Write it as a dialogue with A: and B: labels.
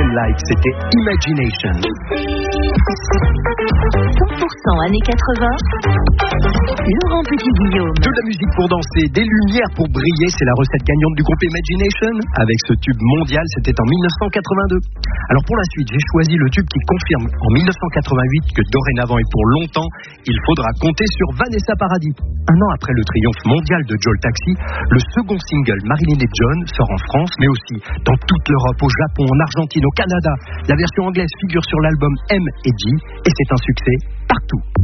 A: Like, c'était Imagination.
B: 100% années 80, Laurent Petit-Guillaume.
A: De la musique pour danser, des lumières pour briller, c'est la recette gagnante du groupe Imagination. Avec ce tube mondial, c'était en 1982. Alors pour la suite, j'ai choisi le tube qui confirme en 1988 que dorénavant et pour longtemps, il faudra compter sur Vanessa Paradis. Un an après le triomphe mondial de Joe le Taxi, le second single Marilyn et John sort en France, mais aussi dans toute l'Europe, au Japon, en Argentine, au Canada. La version anglaise figure sur l'album M et G et c'est un succès partout.